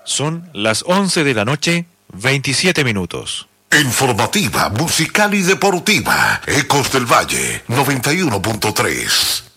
Son las 11 de la noche, 27 minutos. Informativa, musical y deportiva. Ecos del Valle, 91.3.